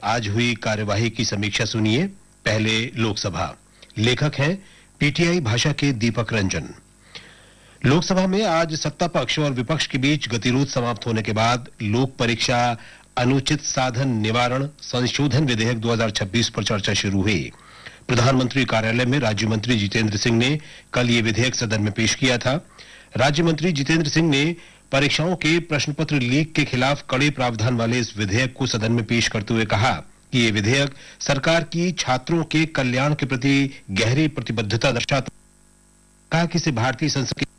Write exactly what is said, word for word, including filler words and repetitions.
आज हुई कार्यवाही की समीक्षा सुनिए। पहले लोकसभा। लेखक हैं पीटीआई भाषा के दीपक रंजन। लोकसभा में आज सत्ता पक्ष और विपक्ष के बीच गतिरोध समाप्त होने के बाद लोक परीक्षा अनुचित साधन निवारण संशोधन विधेयक दो हज़ार छब्बीस पर चर्चा शुरू हुई। प्रधानमंत्री कार्यालय में राज्य मंत्री जितेंद्र सिंह ने कल ये विधेयक सदन में पेश किया था। राज्य मंत्री जितेंद्र सिंह ने परीक्षाओं के प्रश्न पत्र लीक के खिलाफ कड़े प्रावधान वाले इस विधेयक को सदन में पेश करते हुए कहा कि ये विधेयक सरकार की छात्रों के कल्याण के प्रति गहरी प्रतिबद्धता दर्शाता है। कहा कि इसे भारतीय संसद